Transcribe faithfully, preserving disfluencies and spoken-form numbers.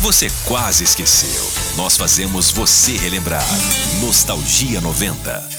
você quase esqueceu. Nós fazemos você relembrar. Nostalgia noventa.